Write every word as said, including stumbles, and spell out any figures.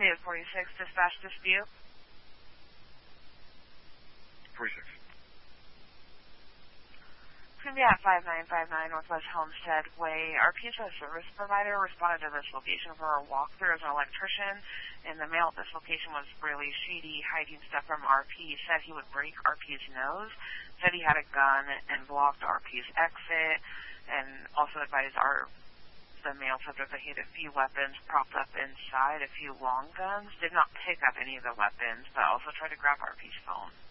David forty-six, dispatch dispute. forty-six. At five nine five nine Northwest Homestead Way. Our P H S service provider responded to this location for a walkthrough as an electrician, and the male at this location was really shady, hiding stuff from R P. Said he would break R P's nose, said he had a gun and blocked R P's exit, and also advised our the male subject that he had a few weapons propped up inside, a few long guns. Did not pick up any of the weapons, but also tried to grab R P's phone.